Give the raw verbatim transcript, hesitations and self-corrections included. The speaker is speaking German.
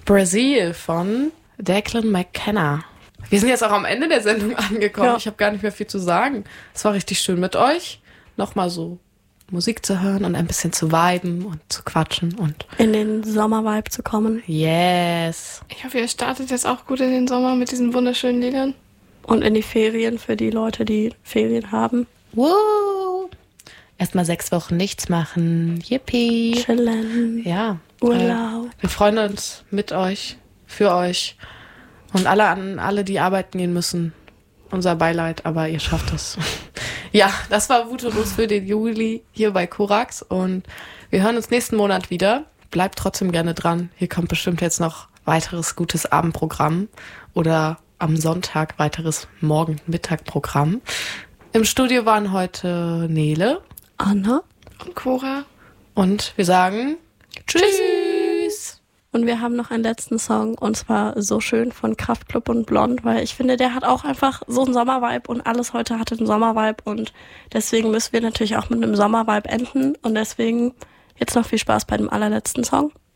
Brazil von Declan McKenna. Wir sind jetzt auch am Ende der Sendung angekommen. Ja. Ich habe gar nicht mehr viel zu sagen. Es war richtig schön mit euch. Nochmal so Musik zu hören und ein bisschen zu viben und zu quatschen und in den Sommervibe zu kommen. Yes. Ich hoffe, ihr startet jetzt auch gut in den Sommer mit diesen wunderschönen Liedern. Und in die Ferien für die Leute, die Ferien haben. Woo! Erstmal sechs Wochen nichts machen. Yippie. Chillen. Ja. Urlaub. Äh, wir freuen uns mit euch, für euch und alle an alle, die arbeiten gehen müssen. Unser Beileid, aber ihr schafft es. Ja, das war Wutlos für den Juli hier bei Korax und wir hören uns nächsten Monat wieder. Bleibt trotzdem gerne dran. Hier kommt bestimmt jetzt noch weiteres gutes Abendprogramm oder am Sonntag weiteres Morgen-Mittag-Programm. Im Studio waren heute Nele, Anna und Cora. Und wir sagen Tschüss. Tschüss. Und wir haben noch einen letzten Song und zwar So schön von Kraftklub und Blond, weil ich finde, der hat auch einfach so einen Sommervibe und alles heute hatte einen Sommervibe und deswegen müssen wir natürlich auch mit einem Sommervibe enden und deswegen jetzt noch viel Spaß bei dem allerletzten Song.